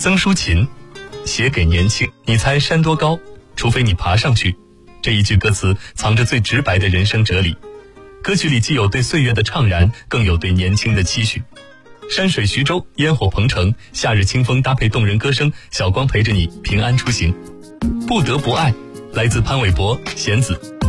曾淑琴写给年轻，你猜山多高？除非你爬上去。这一句歌词藏着最直白的人生哲理。歌曲里既有对岁月的怅然，更有对年轻的期许。山水徐州，烟火鹏城，夏日清风搭配动人歌声，小光陪着你平安出行。不得不爱，来自潘玮柏、弦子。